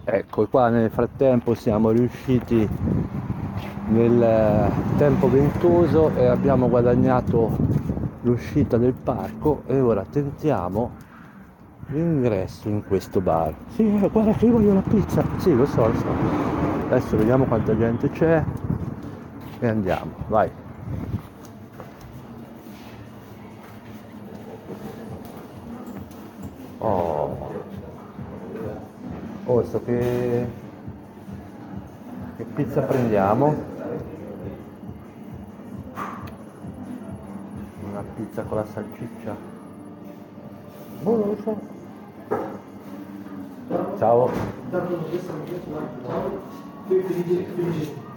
Ecco, qua nel frattempo siamo riusciti nel tempo ventoso e abbiamo guadagnato l'uscita del parco e ora tentiamo l'ingresso in questo bar. Sì, guarda che io voglio la pizza. Sì, lo so, lo so. Adesso vediamo quanta gente c'è e andiamo, vai. Oh, oh, so che pizza prendiamo? Una pizza con la salsiccia? Oh, non lo so. Ciao. Ciao, felice.